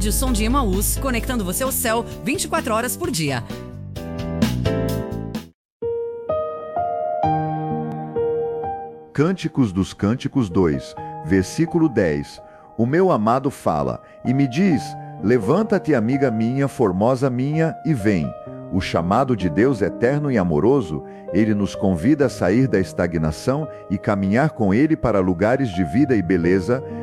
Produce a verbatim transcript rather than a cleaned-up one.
Rádio Som de Emaús, conectando você ao céu vinte e quatro horas por dia. Cânticos dos Cânticos dois, versículo dez. O meu amado fala, e me diz, levanta-te, amiga minha, formosa minha, e vem. O chamado de Deus eterno e amoroso, Ele nos convida a sair da estagnação e caminhar com Ele para lugares de vida e beleza,